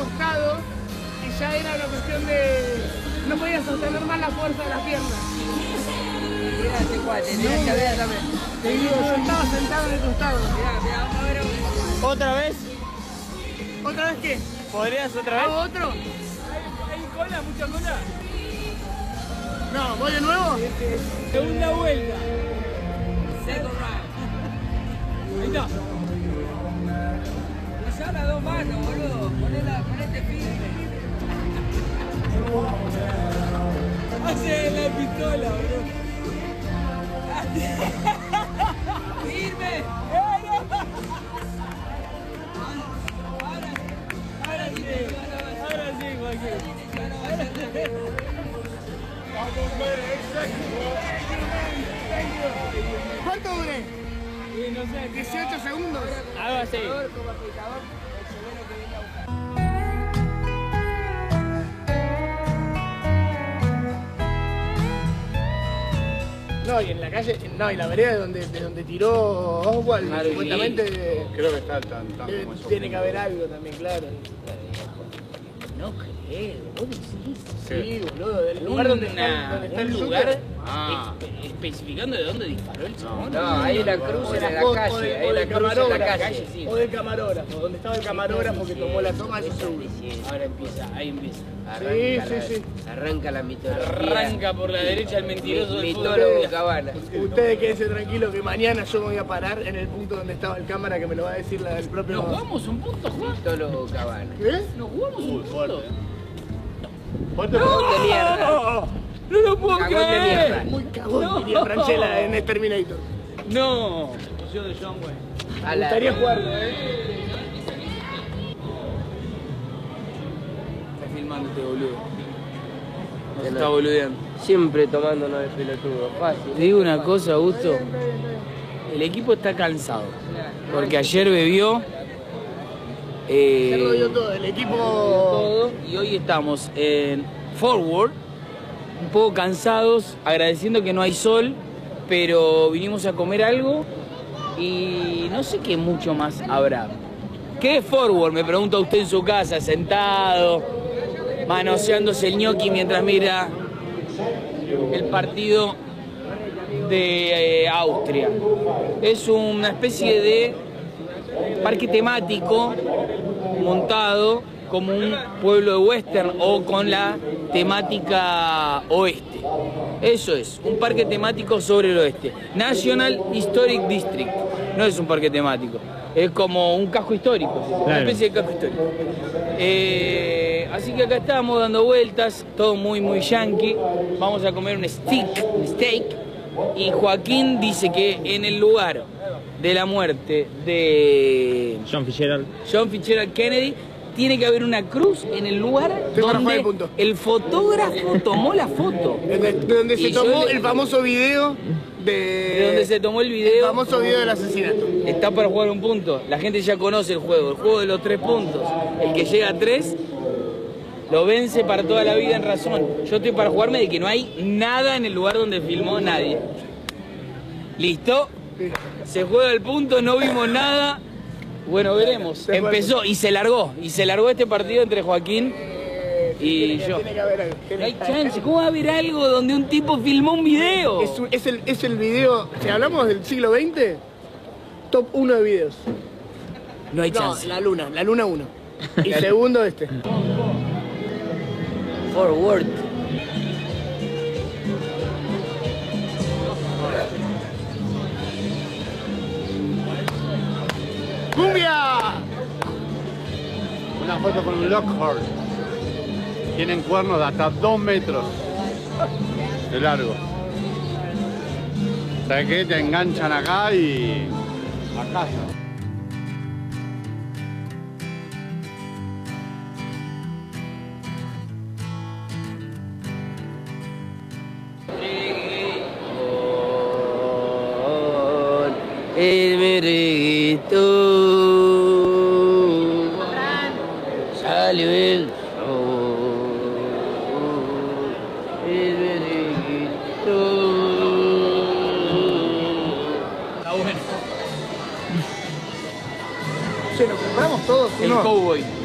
costado y ya era una cuestión de... no podía sostener más la fuerza de las piernas. Mirá este cuate, mirá esta vez también. Te digo, yo estaba sentado en el costado. Mirá, vamos a ver. ¿Otra vez? ¿Otra vez qué? ¿Podrías otra vez? ¿Hago otro? ¿Hay cola? ¿Mucha cola? No, ¿voy de nuevo? Segunda vuelta. Second round. Ahí está. Usá las dos manos, boludo. Ponete firme. Hace la pistola, bro. ¡Firme! Ahora sí, Joaquín. ¿Cuánto duré? No sé, 18 segundos. algo así. Como aplicador, el severo que viene a buscar. No, y en la calle, no, y la vereda de donde tiró Oswald, Claro, supuestamente Creo que está tan como eso. tiene que haber algo también, claro. No creo, vos decís. Sí, boludo, del lugar donde está el un shooter. lugar Ah. especificando de dónde disparó el chabón. No, ahí la cruz O en la o calle, de- ahí o la del cruz en la camarógrafo, calle, sí. o del camarógrafo, donde estaba el camarógrafo que tomó la toma, eso seguro. Ahora empieza, ahí empieza. Arranca la mitología. Arranca por la derecha el mentiroso del fútbol. Mitólogo Cabana. Ustedes quédense tranquilos que mañana yo me voy a parar en el punto donde estaba el cámara que me lo va a decir el propio... ¿Nos jugamos un punto, Juan? Mitólogo Cabana. ¿Qué? ¿Nos jugamos un punto? Fuerte, Cagón de mierda. ¡No lo puedo Cagón de creer! mierda. Muy cagón, No. diría Franchella en el Terminator. No. Yo de John Wayne. Me gustaría jugarlo, Está filmando este boludo. Nos está boludeando. Siempre tomándonos de pelotudo, fácil. Te digo una cosa, Augusto. El equipo está cansado. Porque ayer bebió. Ya lo dio todo, el equipo... Todo, y hoy estamos en Forward, un poco cansados, agradeciendo que no hay sol, pero vinimos a comer algo y no sé qué mucho más habrá. ¿Qué es Forward? Me pregunta usted en su casa, sentado, manoseándose el ñoqui mientras mira el partido de Austria. Es una especie de parque temático montado como un pueblo de western o con la temática oeste. Eso es, un parque temático sobre el oeste. National Historic District. No es un parque temático, es como un casco histórico, una especie de casco histórico. Así que acá estamos dando vueltas, todo muy yankee. Vamos a comer un steak. Y Joaquín dice que en el lugar de la muerte de John Fitzgerald Kennedy tiene que haber una cruz en el lugar donde el fotógrafo tomó la foto. Donde se Y yo tomó le- el famoso video De donde se tomó el video. El famoso video del asesinato. Está para jugar un punto. La gente ya conoce el juego de los 3 puntos. El que llega a 3 lo vence para toda la vida en razón. Yo estoy para jugarme de que no hay nada en el lugar donde filmó nadie. ¿Listo? Se juega el punto, no vimos nada. Bueno, veremos. Empezó y se largó. Y se largó este partido entre Joaquín y yo. Tiene que haber algo. No hay chance. ¿Cómo va a haber algo donde un tipo filmó un video? Es el video, si hablamos del siglo XX, top 1 de videos. No hay No, chance. la luna 1. Y segundo este. Forward. ¡Cumbia! Una foto con un Lockhart. Tienen cuernos de hasta 2 metros de largo. ¿Sabes qué? Te enganchan acá y a casa. El merenguito salió el sol. El merenguito. Está bueno. Che, nos compramos todos El uno. cowboy.